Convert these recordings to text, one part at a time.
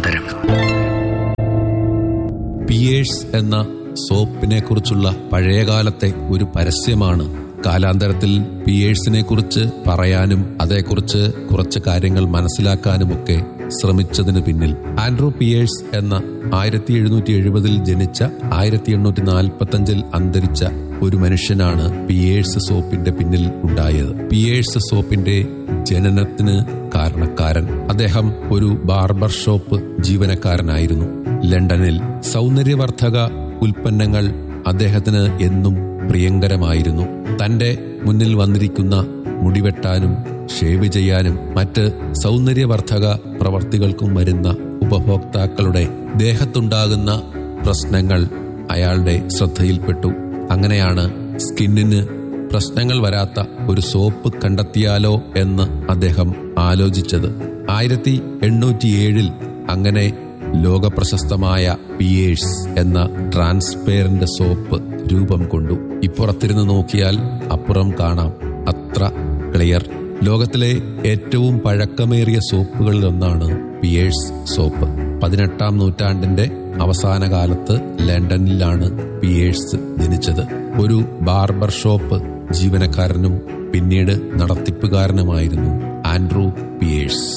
കാലാന്തരം. Pierce എന്ന സോപ്പിനെ കുറിച്ചുള്ള പഴയകാലത്തെ ഒരു പരസ്യമാണ് കാലാന്തരത്തിൽ പിയേഴ്സിനെ കുറിച്ച് പറയാനും അതേക്കുറിച്ച് കുറച്ച് കാര്യങ്ങൾ മനസ്സിലാക്കാനുമൊക്കെ ശ്രമിച്ചതിന് പിന്നിൽ. ആൻഡ്രൂ പിയേഴ്സ് എന്ന 1770 ജനിച്ച 1845 അന്തരിച്ച ഒരു മനുഷ്യനാണ് പിയേഴ്സ് സോപ്പിന്റെ പിന്നിൽ ഉണ്ടായത്. പിയേഴ്സ് സോപ്പിന്റെ ജനനത്തിന് കാരണക്കാരൻ അദ്ദേഹം ഒരു ബാർബർ ഷോപ്പ് ജീവനക്കാരനായിരുന്നു. ലണ്ടനിൽ സൗന്ദര്യവർദ്ധക ഉൽപ്പന്നങ്ങൾ അദ്ദേഹത്തിന് എന്നും പ്രിയങ്കരമായിരുന്നു. തന്റെ മുന്നിൽ വന്നിരിക്കുന്ന മുടിവെട്ടാനും ഷേവ് ചെയ്യാനും മറ്റ് സൗന്ദര്യവർദ്ധക പ്രവർത്തികൾക്കും വരുന്ന ഉപഭോക്താക്കളുടെ ദേഹത്തുണ്ടാകുന്ന പ്രശ്നങ്ങൾ അയാളുടെ ശ്രദ്ധയിൽപ്പെട്ടു. അങ്ങനെയാണ് സ്കിന്നിന് പ്രശ്നങ്ങൾ വരാത്ത ഒരു സോപ്പ് കണ്ടെത്തിയാലോ എന്ന് അദ്ദേഹം ആലോചിച്ചത്. 1807 അങ്ങനെ ലോകപ്രശസ്തമായ പിയേഴ്സ് എന്ന ട്രാൻസ്പെയറന്റ് സോപ്പ് രൂപം കൊണ്ടു. ഇപ്പുറത്തിരുന്ന് നോക്കിയാൽ അപ്പുറം കാണാം, അത്ര ക്ലിയർ. ലോകത്തിലെ ഏറ്റവും പഴക്കമേറിയ സോപ്പുകളിലൊന്നാണ് പിയേഴ്സ് സോപ്പ്. 18-ാം നൂറ്റാണ്ടിന്റെ അവസാന കാലത്ത് ലണ്ടനിലാണ് പിയേഴ്സ് ജനിച്ചത്. ഒരു ബാർബർ ഷോപ്പ് ജീവനക്കാരനും പിന്നീട് നടത്തിപ്പുകാരനുമായിരുന്നു ആൻഡ്രൂ പിയേഴ്സ്.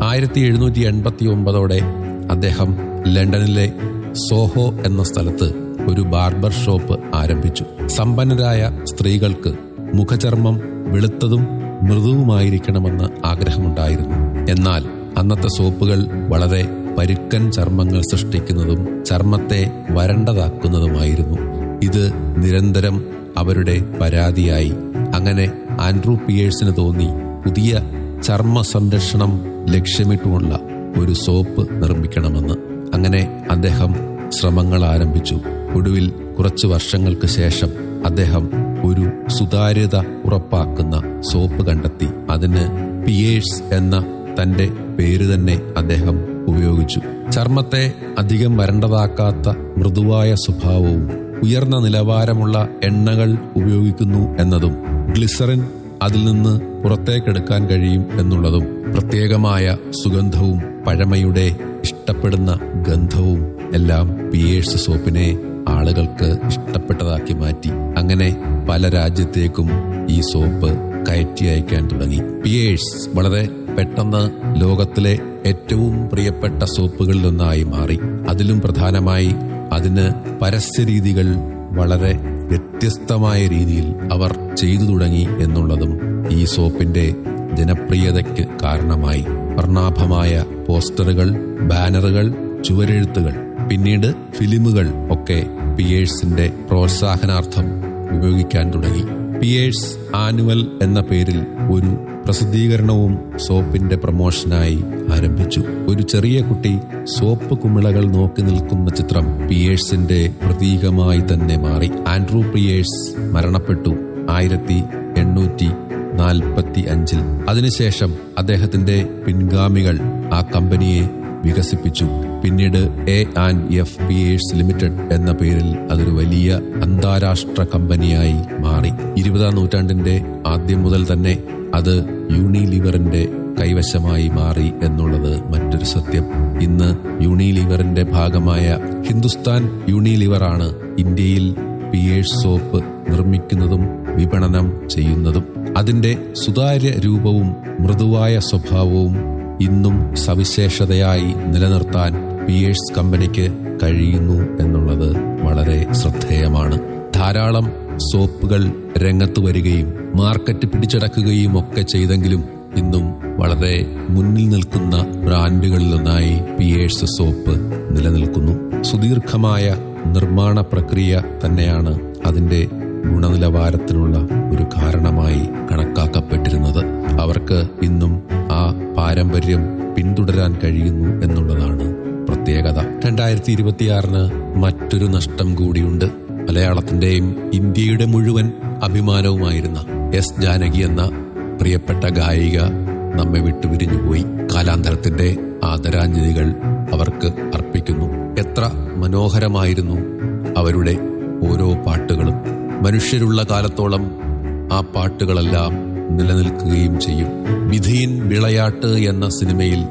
1789 അദ്ദേഹം ലണ്ടനിലെ സോഹോ എന്ന സ്ഥലത്ത് ഒരു ബാർബർ ഷോപ്പ് ആരംഭിച്ചു. സമ്പന്നരായ സ്ത്രീകൾക്ക് മുഖചർമ്മം വെളുത്തതും മൃദുവുമായിരിക്കണമെന്ന് ആഗ്രഹമുണ്ടായിരുന്നു. എന്നാൽ അന്നത്തെ സോപ്പുകൾ വളരെ പരുക്കൻ ചർമ്മങ്ങൾ സൃഷ്ടിക്കുന്നതും ചർമ്മത്തെ വരണ്ടതാക്കുന്നതുമായിരുന്നു. ഇത് നിരന്തരം അവരുടെ പരാതിയായി. അങ്ങനെ ആൻഡ്രൂ പിയേഴ്സിന് തോന്നി പുതിയ ചർമ്മ സംരക്ഷണം ലക്ഷ്യമിട്ടുള്ള ഒരു സോപ്പ് നിർമ്മിക്കണമെന്ന്. അങ്ങനെ അദ്ദേഹം ശ്രമങ്ങൾ ആരംഭിച്ചു. ഒടുവിൽ കുറച്ചു വർഷങ്ങൾക്ക് ശേഷം അദ്ദേഹം ഒരു സുതാര്യത ഉറപ്പാക്കുന്ന സോപ്പ് കണ്ടെത്തി. അതിന് പിയേഴ്സ് എന്ന തന്റെ പേര് തന്നെ അദ്ദേഹം ഉപയോഗിച്ചു. ചർമ്മത്തെ അധികം വരണ്ടതാക്കാത്ത മൃദുവായ സ്വഭാവവും ഉയർന്ന നിലവാരമുള്ള എണ്ണകൾ ഉപയോഗിക്കുന്നു എന്നതും ഗ്ലിസറിൻ അതിൽ നിന്ന് പുറത്തേക്കെടുക്കാൻ കഴിയും എന്നുള്ളതും പ്രത്യേകമായ സുഗന്ധവും പഴമയുടെ ഇഷ്ടപ്പെടുന്ന ഗന്ധവും എല്ലാം പിയേഴ്സ് സോപ്പിനെ ആളുകൾക്ക് ഇഷ്ടപ്പെട്ടതാക്കി മാറ്റി. അങ്ങനെ പല രാജ്യത്തേക്കും ഈ സോപ്പ് കയറ്റി അയക്കാൻ തുടങ്ങി. പിയേഴ്സ് വളരെ പെട്ടെന്ന് ലോകത്തിലെ ഏറ്റവും പ്രിയപ്പെട്ട സോപ്പുകളിലൊന്നായി മാറി. അതിലും പ്രധാനമായി അതിന് പരസ്യരീതികൾ വളരെ വ്യത്യസ്തമായ രീതിയിൽ അവർ ചെയ്തു തുടങ്ങി എന്നുള്ളതും ഈ സോപ്പിന്റെ ജനപ്രിയതയ്ക്ക് കാരണമായി. വർണ്ണാഭമായ പോസ്റ്ററുകൾ, ബാനറുകൾ, ചുവരെഴുത്തുകൾ, പിന്നീട് ഫിലിമുകൾ ഒക്കെ പിയേഴ്സിന്റെ പ്രോത്സാഹനാർത്ഥം ഉപയോഗിക്കാൻ തുടങ്ങി. പിയേഴ്സ് ആനുവൽ എന്ന പേരിൽ ഒരു പ്രസിദ്ധീകരണവും സോപ്പിന്റെ പ്രമോഷനായി ആരംഭിച്ചു. ഒരു ചെറിയ കുട്ടി സോപ്പ് കുമിളകൾ നോക്കി നിൽക്കുന്ന ചിത്രം പിയേഴ്സിന്റെ പ്രതീകമായി തന്നെ മാറി. ആൻഡ്രൂ പിയേഴ്സ് മരണപ്പെട്ടു 1845. അതിനുശേഷം അദ്ദേഹത്തിന്റെ പിൻഗാമികൾ ആ കമ്പനിയെ വികസിപ്പിച്ചു. പിന്നീട് A&F പിയേഴ്സ് ലിമിറ്റഡ് എന്ന പേരിൽ അതൊരു വലിയ അന്താരാഷ്ട്ര കമ്പനിയായി മാറി. 20-ാം നൂറ്റാണ്ടിന്റെ ആദ്യം മുതൽ തന്നെ അത് യൂണിലിവറിന്റെ കൈവശമായി മാറി എന്നുള്ളത് മറ്റൊരു സത്യം. ഇന്ന് യൂണിലിവറിന്റെ ഭാഗമായ ഹിന്ദുസ്ഥാൻ യൂണിലിവറാണ് ഇന്ത്യയിൽ പിയേഴ്സ് സോപ്പ് നിർമ്മിക്കുന്നതും വിപണനം ചെയ്യുന്നതും. അതിന്റെ സുതാര്യ രൂപവും മൃദുവായ സ്വഭാവവും ഇന്നും സവിശേഷതയായി നിലനിർത്താൻ പിയേഴ്സ് കമ്പനിക്ക് കഴിയുന്നു എന്നുള്ളത് വളരെ ശ്രദ്ധേയമാണ്. ധാരാളം സോപ്പുകൾ രംഗത്ത് വരികയും മാർക്കറ്റ് പിടിച്ചടക്കുകയും ഒക്കെ ചെയ്തെങ്കിലും ഇന്നും വളരെ മുന്നിൽ നിൽക്കുന്ന ബ്രാൻഡുകളിലൊന്നായി പിയേഴ്സ് സോപ്പ് നിലനിൽക്കുന്നു. സുദീർഘമായ നിർമ്മാണ പ്രക്രിയ തന്നെയാണ് അതിന്റെ ഗുണനിലവാരത്തിനുള്ള ഒരു കാരണമായി കണക്കാക്കപ്പെട്ടിരുന്നത്. അവർക്ക് ഇന്നും ആ പാരമ്പര്യം പിന്തുടരാൻ കഴിയുന്നു എന്നുള്ളതാണ് പ്രത്യേകത. 2026 മറ്റൊരു നഷ്ടം കൂടിയുണ്ട്. മലയാളത്തിന്റെയും ഇന്ത്യയുടെ മുഴുവൻ അഭിമാനവുമായിരുന്ന എസ് ജാനകി എന്ന പ്രിയപ്പെട്ട ഗായിക നമ്മെ വിട്ടുപിരിഞ്ഞുപോയി. കാലാന്തരത്തിന്റെ ആദരാഞ്ജലികൾ അവർക്ക് അർപ്പിക്കുന്നു. എത്ര മനോഹരമായിരുന്നു അവരുടെ ഓരോ പാട്ടുകളും. മനുഷ്യരുള്ള കാലത്തോളം ആ പാട്ടുകളെല്ലാം നിലനിൽക്കുകയും ചെയ്യും. വിധിയിൻ വിളയാട്ട് എന്ന സിനിമയിൽ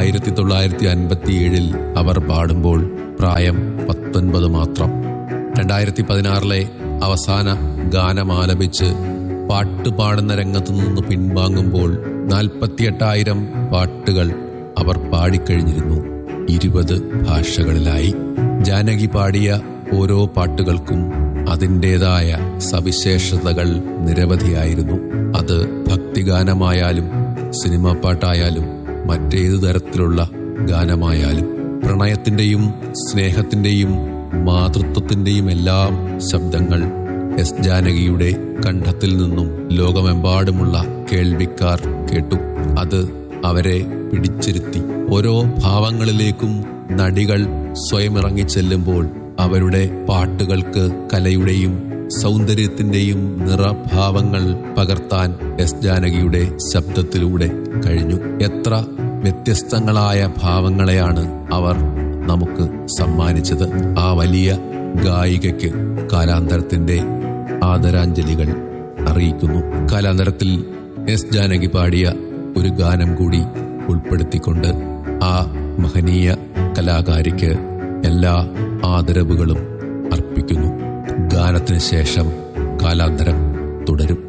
1957 അവർ പാടുമ്പോൾ പ്രായം 19 മാത്രം. 2016 അവസാന ഗാനമാലപിച്ച് പാട്ട് പാടുന്ന രംഗത്തു നിന്ന് പിൻവാങ്ങുമ്പോൾ 48,000 പാട്ടുകൾ അവർ പാടിക്കഴിഞ്ഞിരുന്നു, 20 ഭാഷകളിലായി. ജാനകി പാടിയ ഓരോ പാട്ടുകൾക്കും അതിൻ്റെതായ സവിശേഷതകൾ നിരവധിയായിരുന്നു. അത് ഭക്തിഗാനമായാലും സിനിമാ പാട്ടായാലും മറ്റേതു തരത്തിലുള്ള ഗാനമായാലും പ്രണയത്തിന്റെയും സ്നേഹത്തിന്റെയും മാതൃത്വത്തിന്റെയും എല്ലാം ശബ്ദങ്ങൾ എസ് ജാനകിയുടെ കണ്ഠത്തിൽ നിന്നും ലോകമെമ്പാടുമുള്ള കേൾവിക്കാർ കേട്ടു. അത് അവരെ പിടിച്ചിരുത്തി. ഓരോ ഭാവങ്ങളിലേക്കും നടികൾ സ്വയം ഇറങ്ങിച്ചെല്ലുമ്പോൾ അവരുടെ പാട്ടുകൾക്ക് കലയുടെയും സൗന്ദര്യത്തിന്റെയും നിറഭാവങ്ങൾ പകർത്താൻ എസ് ജാനകിയുടെ ശബ്ദത്തിലൂടെ കഴിഞ്ഞു. എത്ര വ്യത്യസ്തങ്ങളായ ഭാവങ്ങളെയാണ് അവർ നമുക്ക് സമ്മാനിച്ചത്. ആ വലിയ ഗായികയ്ക്ക് കാലാന്തരത്തിന്റെ ആദരാഞ്ജലികൾ അറിയിക്കുന്നു. കാലാന്തരത്തിൽ എസ് ജാനകി പാടിയ ഒരു ഗാനം കൂടി ഉൾപ്പെടുത്തിക്കൊണ്ട് ആ മഹനീയ കലാകാരിക്ക് എല്ലാ ആദരവുകളും അർപ്പിക്കുന്നു. ഗാനത്തിന് ശേഷം കാലാന്തരം തുടരും.